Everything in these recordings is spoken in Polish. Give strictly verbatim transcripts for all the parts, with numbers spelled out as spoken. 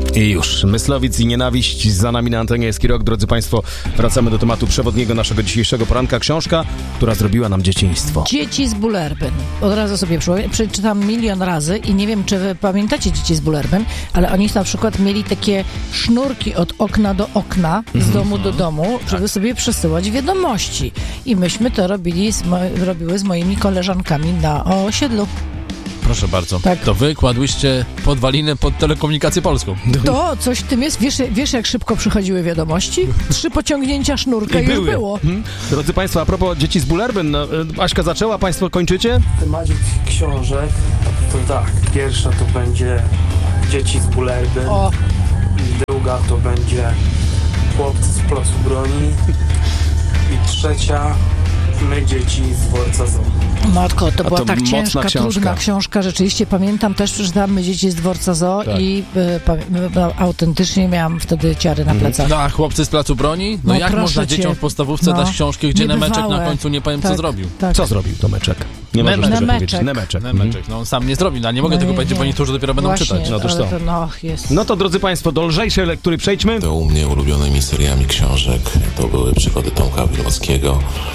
I już. Myslowic i nienawiść za nami na antenie Eski Rock. Drodzy Państwo, wracamy do tematu przewodniego naszego dzisiejszego poranka. Książka, która zrobiła nam dzieciństwo. Dzieci z Bullerbyn. Od razu sobie przeczytam milion razy i nie wiem, czy wy pamiętacie Dzieci z Bullerbyn, ale oni na przykład mieli takie sznurki od okna do okna, z mm-hmm. domu do domu, żeby tak. sobie przesyłać wiadomości. I myśmy to robili z mo- robiły z moimi koleżankami na osiedlu. Proszę bardzo. Tak. To wy kładłyście podwalinę pod Telekomunikację Polską. To coś w tym jest. Wiesz, wiesz jak szybko przychodziły wiadomości? Trzy pociągnięcia sznurka i, i już było. Hmm. Drodzy Państwo, a propos Dzieci z Bullerbyn, no, Aśka zaczęła, Państwo kończycie? Temacie książek, to tak, pierwsza to będzie Dzieci z Bullerbyn, o. druga to będzie Chłopcy z Placu Broni i trzecia My dzieci z dworca Zoo. Matko, to A była to tak ciężka, książka. trudna książka. Rzeczywiście pamiętam, też przeczytałam My dzieci z dworca Zoo tak. i e, pa, e, autentycznie miałam wtedy ciary na plecach. No a Chłopcy z Placu Broni? No, no jak można cię. dzieciom w podstawówce no, dać książki, gdzie Nemeczek na końcu nie powiem tak, co zrobił? Tak. Co zrobił Tomeczek? Nie możesz tego powiedzieć. Nemeczek. Nemeczek. No on sam nie zrobił, no nie mogę no, tego powiedzieć, bo niektórzy dopiero będą Właśnie, czytać. No, to, to, no, jest. no to drodzy Państwo, do lżejszej lektury przejdźmy. To u mnie ulubionymi seriami książek to były Przygody Tomka Wilmockiego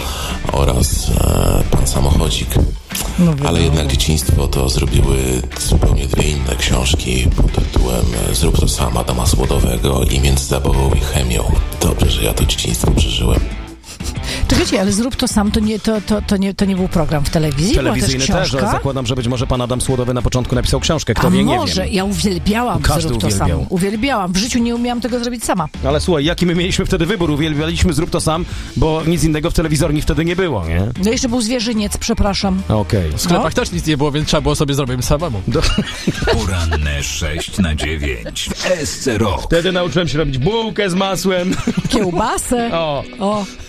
oraz e, Pan Samochodzik. No, ale jednak dzieciństwo to zrobiły zupełnie dwie inne książki pod tytułem Zrób to sam Adama Słodowego i Między zabawą i chemią. Dobrze, że ja to dzieciństwo przeżyłem. Czekajcie, ale Zrób to sam, to nie, to, to, to nie, to nie był program w telewizji? Telewizyjny Była też, też, ale zakładam, że być może pan Adam Słodowy na początku napisał książkę, kto A wie, nie może, wiem. ja uwielbiałam Każdy Zrób to uwielbiał. sam. Uwielbiałam. W życiu nie umiałam tego zrobić sama. Ale słuchaj, jaki my mieliśmy wtedy wybór? Uwielbialiśmy Zrób to sam, bo nic innego w telewizorni wtedy nie było, nie? No jeszcze był Zwierzyniec, przepraszam. Okej. Okay. W sklepach no? też nic nie było, więc trzeba było sobie zrobić samemu. Do... Poranne sześć na dziewięć w Esce Rock. Wtedy nauczyłem się robić bułkę z masłem. Kiełbasę. O. o.